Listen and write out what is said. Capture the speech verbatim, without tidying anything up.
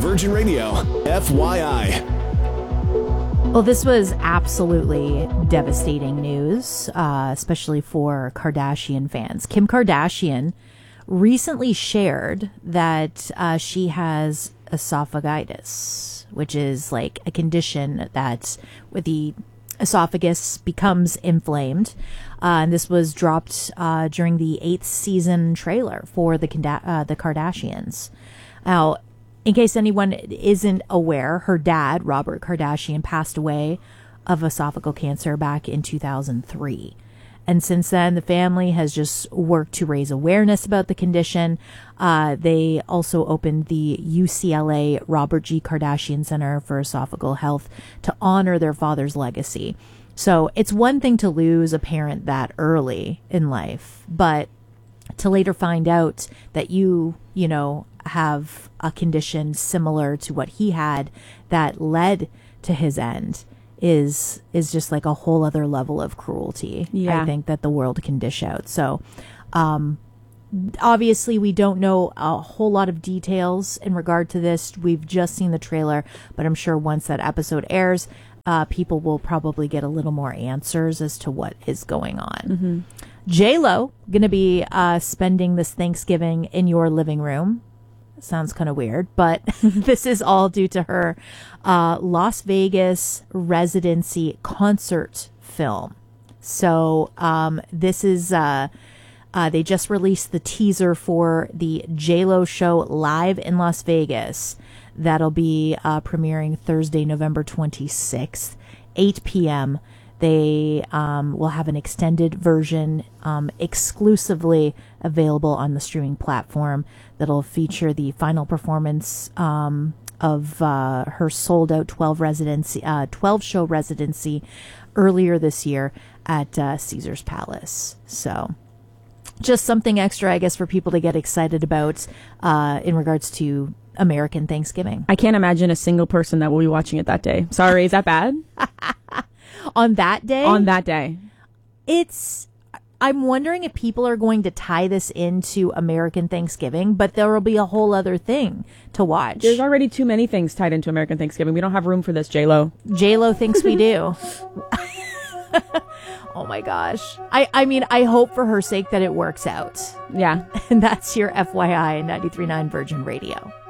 Virgin Radio, F Y I. Well, this was absolutely devastating news, uh, especially for Kardashian fans. Kim Kardashian recently shared that uh, she has esophagitis, which is like a condition that with the esophagus becomes inflamed. Uh, and this was dropped uh, during the eighth season trailer for the uh, the Kardashians. Now, in case anyone isn't aware, her dad, Robert Kardashian, passed away of esophageal cancer back in two thousand three. And since then, the family has just worked to raise awareness about the condition. Uh, they also opened the U C L A Robert G. Kardashian Center for Esophageal Health to honor their father's legacy. So it's one thing to lose a parent that early in life, but to later find out that you, you know, have a condition similar to what he had that led to his end is is just like a whole other level of cruelty. Yeah. I think that the world can dish out. So um obviously we don't know a whole lot of details in regard to this. We've just seen the trailer, but I'm sure once that episode airs, uh people will probably get a little more answers as to what is going on. Mm-hmm. J-Lo gonna be uh spending this Thanksgiving in your living room. Sounds kind of weird, but this is all due to her uh, Las Vegas residency concert film. So um, this is, uh, uh, they just released the teaser for the J-Lo show live in Las Vegas. That'll be uh, premiering Thursday, November twenty-sixth, eight p.m. They um, will have an extended version um, exclusively available on the streaming platform that'll feature the final performance um, of uh, her sold-out twelve residency, uh, twelve show residency earlier this year at uh, Caesar's Palace. So just something extra, I guess, for people to get excited about uh, in regards to American Thanksgiving. I can't imagine a single person that will be watching it that day. Sorry, is that bad? On that day? On that day. It's, I'm wondering if people are going to tie this into American Thanksgiving, but there will be a whole other thing to watch. There's already too many things tied into American Thanksgiving. We don't have room for this, J-Lo. J-Lo thinks we do. Oh my gosh. I, I mean, I hope for her sake that it works out. Yeah. And that's your F Y I ninety-three point nine Virgin Radio.